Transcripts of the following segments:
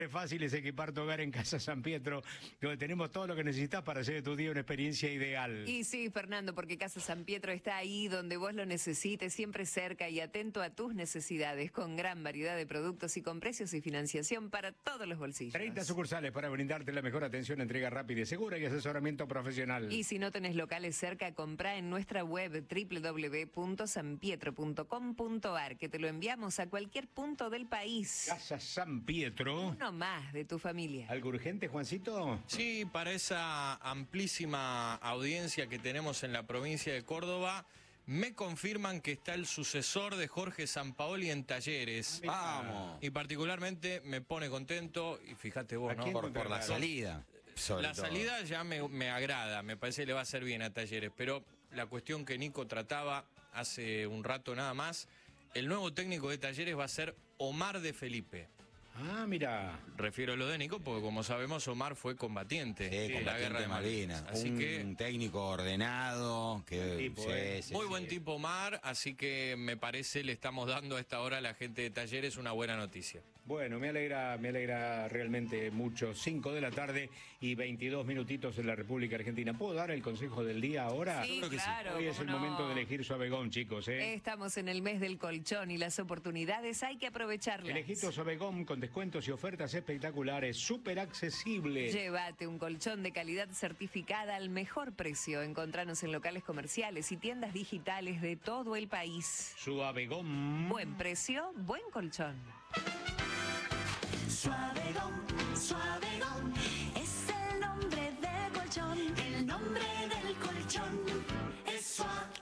Es fácil es equipar tu hogar en Casa San Pietro, donde tenemos todo lo que necesitas para hacer de tu día una experiencia ideal. Y sí, Fernando, porque Casa San Pietro está ahí donde vos lo necesites, siempre cerca y atento a tus necesidades, con gran variedad de productos y con precios y financiación para todos los bolsillos. 30 sucursales para brindarte la mejor atención, entrega rápida y segura y asesoramiento profesional. Y si no tenés locales cerca, comprá en nuestra web www.sanpietro.com.ar, que te lo enviamos a cualquier punto del país. Casa San Pietro. Uno más de tu familia. ¿Algo urgente, Juancito? Sí, para esa amplísima audiencia que tenemos en la provincia de Córdoba, me confirman que está el sucesor de Jorge Sampaoli en Talleres. Vamos. Y particularmente me pone contento, y fíjate vos, ¿no? Por la salida. La salida ya me agrada, me parece que le va a hacer bien a Talleres, pero la cuestión que Nico trataba hace un rato nada más, el nuevo técnico de Talleres va a ser Omar de Felipe. Ah, mira. Refiero a lo de Nico porque, como sabemos, Omar fue combatiente en la guerra de Malvinas. Así un técnico ordenado, muy buen tipo Omar, así que me parece le estamos dando a esta hora a la gente de Talleres una buena noticia. Bueno, me alegra realmente mucho. 5 de la tarde y 22 minutitos en la República Argentina. ¿Puedo dar el consejo del día ahora? Sí, Creo que claro. Hoy es el momento de elegir Suavegón, chicos. Estamos en el mes del colchón y las oportunidades hay que aprovecharlas. Elegí tu Suavegón con descuentos y ofertas espectaculares, súper accesibles. Llévate un colchón de calidad certificada al mejor precio. Encontranos en locales comerciales y tiendas digitales de todo el país. Suavegón. Buen precio, buen colchón. Suavegón, Suavegón, es el nombre del colchón, el nombre del colchón es Suavegón.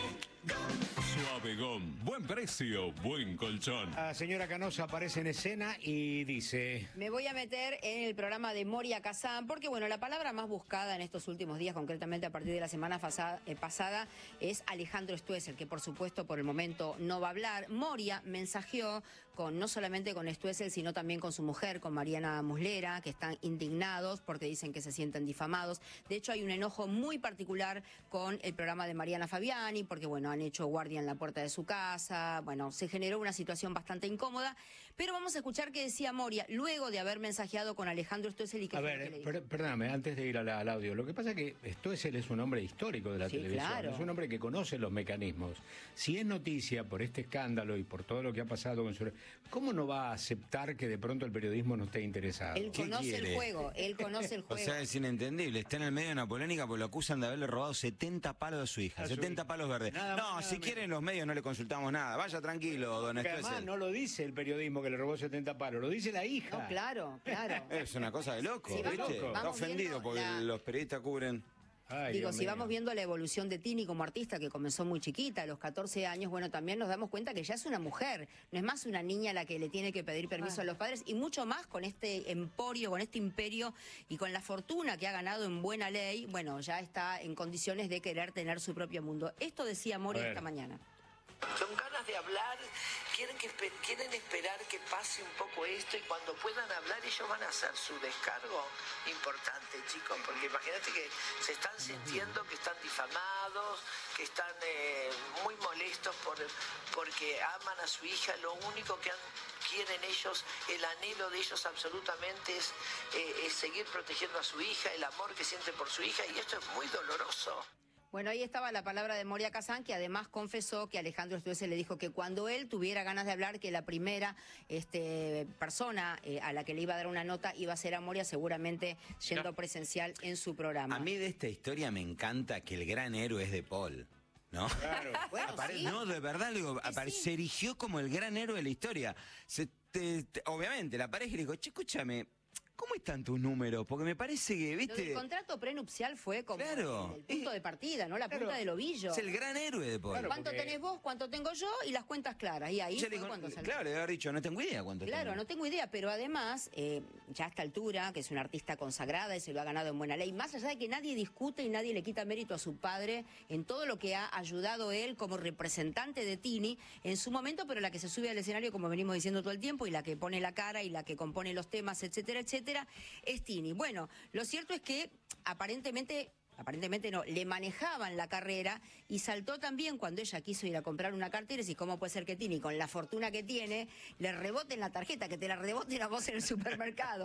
Suavegón, buen precio, buen colchón. La señora Canosa aparece en escena y dice... Me voy a meter en el programa de Moria Kazan, porque bueno, la palabra más buscada en estos últimos días, concretamente a partir de la semana pasada, es Alejandro Stoessel, que por supuesto por el momento no va a hablar. Moria mensajeó no solamente con Stoessel, sino también con su mujer, con Mariana Muslera, que están indignados porque dicen que se sienten difamados. De hecho, hay un enojo muy particular con el programa de Mariana Fabiani, porque bueno, han hecho guardia en la puerta de su casa. Bueno, se generó una situación bastante incómoda, pero vamos a escuchar qué decía Moria luego de haber mensajeado con Alejandro Stoessel y que... A ver, perdóname, antes de ir al audio, lo que pasa es que Stoessel es un hombre histórico de la televisión, claro. Es un hombre que conoce los mecanismos. Si es noticia por este escándalo y por todo lo que ha pasado con su... ¿Cómo no va a aceptar que de pronto el periodismo no esté interesado? Él conoce el juego, él conoce el juego. O sea, es inentendible, está en el medio de una polémica porque lo acusan de haberle robado 70 palos de su hija, 70 palos verdes. Nada si quieren los medios no le consultamos nada, vaya tranquilo, don Stoessel. Además no lo dice el periodismo que le robó 70 palos, lo dice la hija. No, claro. Es una cosa de loco, sí, ¿viste? Está ofendido porque los periodistas cubren... Si vamos viendo la evolución de Tini como artista, que comenzó muy chiquita, a los 14 años, bueno, también nos damos cuenta que ya es una mujer, no es más una niña la que le tiene que pedir permiso a los padres, y mucho más con este emporio, con este imperio y con la fortuna que ha ganado en buena ley, bueno, ya está en condiciones de querer tener su propio mundo. Esto decía Moria esta mañana. Con ganas de hablar, quieren esperar que pase un poco esto y cuando puedan hablar ellos van a hacer su descargo importante, chicos, porque imagínate que se están sintiendo que están difamados, que están muy molestos porque aman a su hija, lo único que quieren ellos, el anhelo de ellos absolutamente es seguir protegiendo a su hija, el amor que sienten por su hija, y esto es muy doloroso. Bueno, ahí estaba la palabra de Moria Kazan, que además confesó que Alejandro Stoessel le dijo que cuando él tuviera ganas de hablar, que la primera persona a la que le iba a dar una nota iba a ser a Moria, seguramente yendo presencial en su programa. A mí de esta historia me encanta que el gran héroe es de Paul. ¿No? Claro. Bueno, sí. No, de verdad, digo, se erigió como el gran héroe de la historia. Obviamente, la pareja le dijo, che, escúchame, ¿cómo están tus números? Porque me parece que, ¿viste? El contrato prenupcial fue como el punto de partida, ¿no? La punta del ovillo. Es el gran héroe de Paul. Claro, ¿cuánto tenés vos? ¿Cuánto tengo yo? Y las cuentas claras. Y ahí fue cuando salió. Claro, le debe haber dicho, no tengo idea cuánto Claro, tengo. no tengo idea, pero además, ya a esta altura, que es una artista consagrada y se lo ha ganado en buena ley, más allá de que nadie discute y nadie le quita mérito a su padre en todo lo que ha ayudado él como representante de Tini en su momento, pero la que se sube al escenario, como venimos diciendo todo el tiempo, y la que pone la cara y la que compone los temas, etcétera, etcétera, es Tini. Bueno, lo cierto es que aparentemente aparentemente no, le manejaban la carrera y saltó también cuando ella quiso ir a comprar una cartera y cómo puede ser que Tini, con la fortuna que tiene, le reboten la tarjeta, que te la reboten a vos en el supermercado.